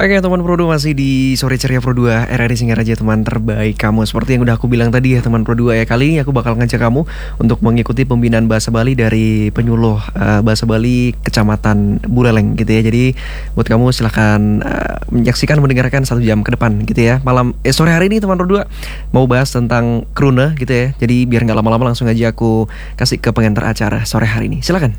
Oke teman Pro2 masih di Sore Ceria Pro2 RRI Singaraja, teman terbaik kamu. Seperti yang udah aku bilang tadi ya teman Pro2 ya, kali ini aku bakal ngajak kamu untuk mengikuti pembinaan bahasa Bali dari penyuluh bahasa Bali Kecamatan Buleleng gitu ya. Jadi buat kamu silahkan menyaksikan, mendengarkan 1 jam ke depan gitu ya. Sore hari ini teman Pro2 mau bahas tentang kruna gitu ya. Jadi biar gak lama-lama langsung aja aku kasih ke pengantar acara sore hari ini. Silakan.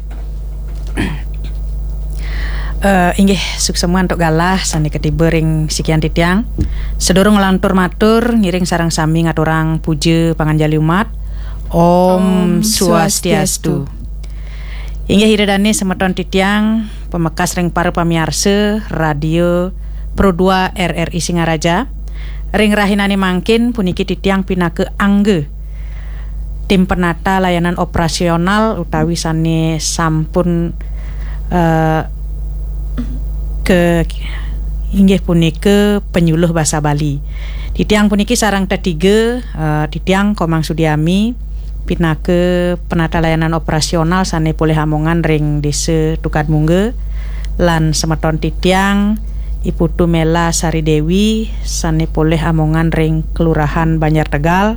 Inggih suksemuan untuk galah sani ketiba ring sikian titiang sedurung lantur matur ngiring sarang sami ngaturang puja panganjali umat Om Swastiastu. Inggih hiradane semeton titiang pemekas ring para pamiarsa radio Pro2 RRI Singaraja ring rahinane mangkin puniki titiang pinake angge tim penata layanan operasional utawi sane sampun ke inggih punika penyuluh bahasa Bali. Titiang puniki sarang ketiga titiang Komang Sudiami pinake penata layanan operasional sane poleh hamongan ring desa Tukadmungge lan semeton titiang Ibu Tumela Sari Dewi sane poleh hamongan ring Kelurahan Banjar Tegal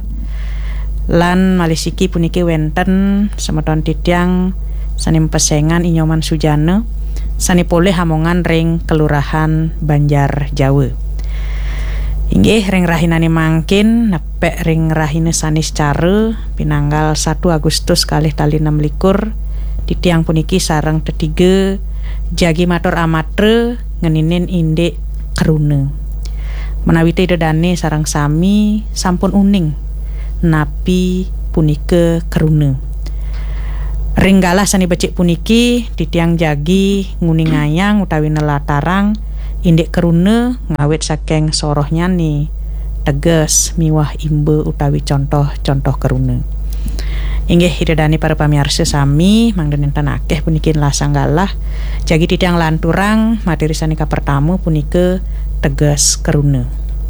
lan malisiki puniki wenten semeton titiang sane pesengan Inyoman Sujana sani poleh hamongan ring Kelurahan Banjar Jawa. Inggih ring rahinane mangkin nepek ring rahine sanis cara pinanggal 1 Agustus kalih tali 26 titiang puniki sareng ketiga jagi matur amatre ngeninin indek kerune. Menawi dedane sareng sami sampun uning napi punika kerune. Ringgalah sani becik puniki titiang jagi nguning ngayang utawi nelatarang indek kerune ngawit saking soroh nyani teges miwah imbe utawi contoh-contoh kerune. Inggih hidedani para pamirsa sami mangden enten akeh puniki lasanggalah jagi titiang lanturang materi sanika pertama punika teges kerune.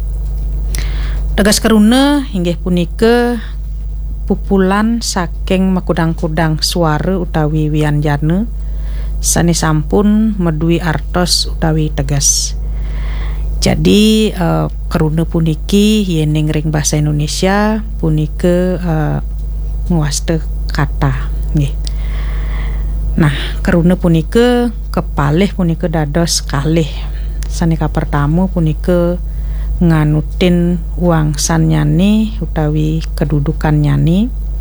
Teges kerune inggih punika pupulan saking mekudang-kudang suara utawi wianjana sani sampun medui artos utawi tegas. Jadi kerune puniki yening ring bahasa Indonesia punike nguaste kata nggih. Nah, kerune punike kepalih punike dados kalih. Sanika pertama punike nganutin wangsan nyani utawi kedudukan nyani.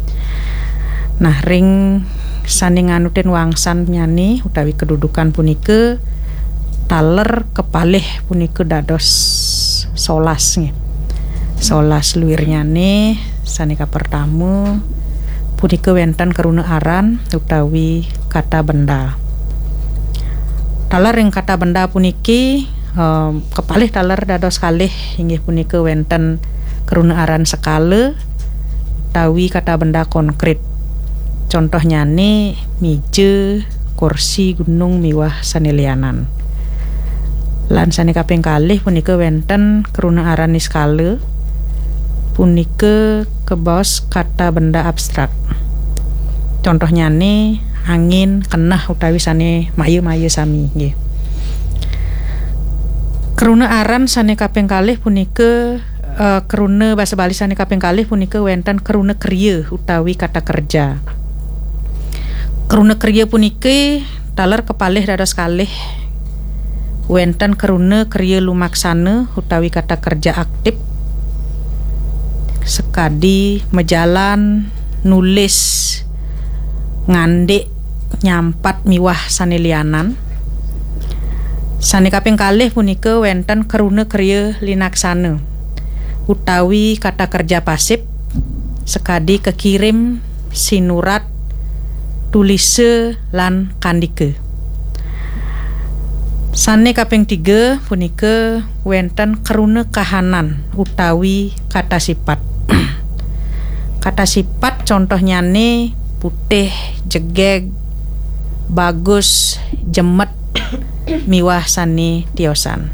Nah ring sani nganutin wangsan nyani utawi kedudukan punike taler kepalih punike dados solas nggih. Solas luwir nyani sanika pertama punike wenten kerune aran utawi kata benda. Taler ring kata benda puniki kepalih taler dados kalih inggih punika wenten kerune aran skala utawi kata benda konkret. Contoh nyane mije, kursi, gunung miwah sanelianan. Lan sane kaping kalih punika wenten kerune aran skala punika kebos kata benda abstrak. Contoh nyane angin, kenah utawi sane mayu-mayu sami nggih. Kerune aran sane kaping kalih punika kerune bahasa Bali sane kaping kalih punika wenten kerune kriya utawi kata kerja. Kerune kriya puniki taler kepalih dados kalih wenten kerune kriya lumaksana utawi kata kerja aktif sekadi mejalan, nulis, ngandek, nyampat miwah sanelianan. Sane kaping kalih punika wenten kerune kriya linaksana utawi kata kerja pasif sekadi kekirim, sinurat, tulise lan kandike. Sane kaping 3 punika wenten kerune kahanan utawi kata sifat. Kata sifat contoh nyane putih, jegeg, bagus, jemet miwah sani tiosan.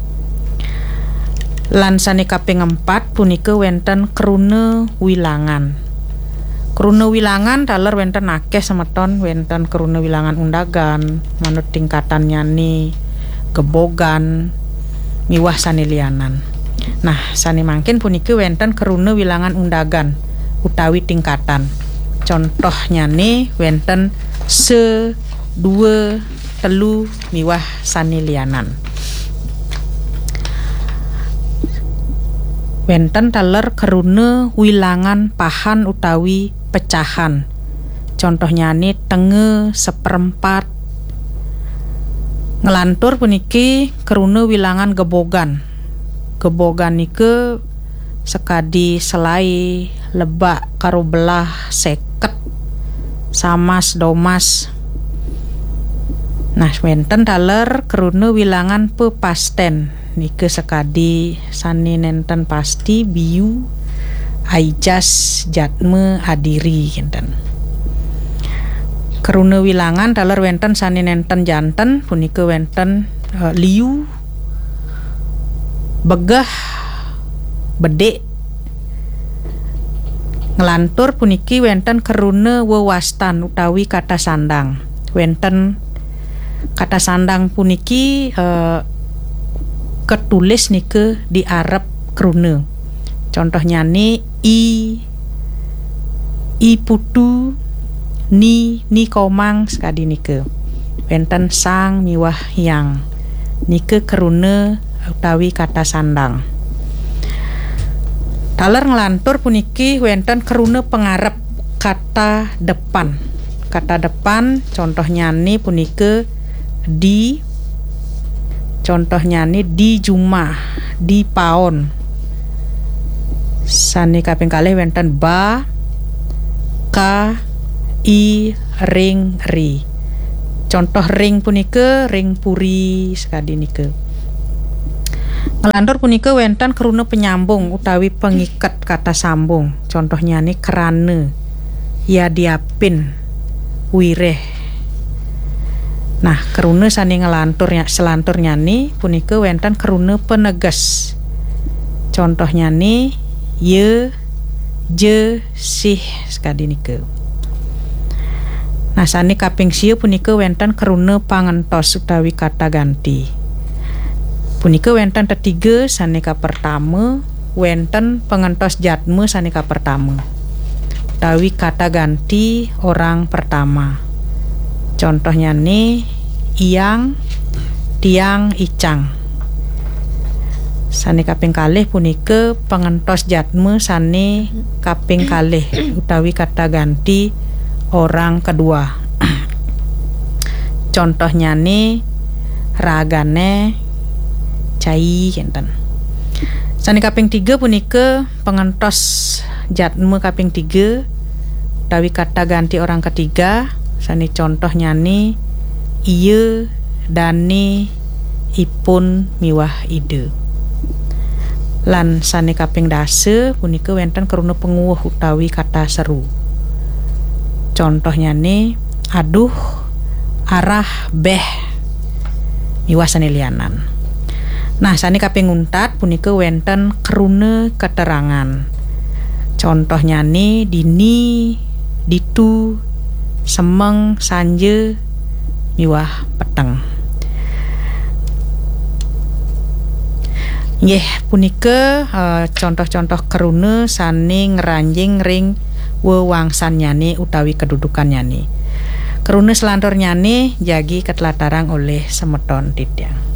Lan sani kaping 4 punika wenten kerune wilangan. Kerune wilangan taler wenten akeh semeton wenten kerune wilangan undagan manut tingkatan nyani gebogan miwah sanelianan. Nah, sani mangkin puniki wenten keruna wilangan undagan utawi tingkatan. Contohnya nih wenten se, dua, telu miwah sanelianan. Wenten taler keruna wilangan pahan utawi pecahan. Contohnya nih tenge, seperempat. Ngelantur puniki keruna wilangan gebogan. Gebogan nike sekadi selai, lebak karo belah, seket, samas, domas. Nah, wenten taler keruna wilangan pepasten. Nike sekadi sani nenten pasti, biu, aijas, jatme, adiri enten. Keruna wilangan taler wenten sani nenten janten punike wenten liu, begah, bedek. Ngelantur puniki wenten keruna wewastan utawi kata sandang. Wenten kata sandang puniki ketulis nike di Arab keruna. Contohnya nih i putu, ni komang sekadi nike. Wenten sang miwah yang nike keruna utawi kata sandang. Taler ngelantur puniki wenten keruna pengarep kata depan. Kata depan contohnya nih punike di, contohnya nih di jumah, di paon. Sani kaping kalih wenten ba, ka, i, ring, ri. Contoh ring punike ring puri sekadi nike. Ngelantur punika wenten keruna penyambung utawi pengikat kata sambung. Contohnya nih kerana, ya diapin, wireh. Nah, keruna sani ngelanturnya selanturnya nih punika wenten keruna penegas. Contohnya nih ye, je, sih sekadi nike. Nah, sani kaping sieu punika wenten keruna pangentos utawi kata ganti. Punika wenten ketiga sanika pertama, wenten pengentos jatme sanika pertama. Utawi kata ganti orang pertama. Contohnya nih iang, tiang, icang. Sani kaping kalih punika pengentos jatme sani kaping kalih utawi kata ganti orang kedua. Contohnya nih ragane cai enten. Sani kaping 3 punika pengentos jatme kaping 3 utawi kata ganti orang ketiga. Sani contohnya nih ieu, dani, ipun, miwah, ide. Lan sani kaping dase punika wenten keruna penguwuh utawi kata seru. Contohnya nih aduh, arah, beh, miwah sanelianan. Nah, sani kaping untat punika wenten keruna keterangan. Contohnya nih dini, ditu, semeng, sanje, miwah, peteng. Nggih, punika contoh-contoh keruna sani ngranjing ring wewangsan nyane utawi kedudukan nyane. Keruna selantur nyane jagi ketelatarang oleh semeton tityang.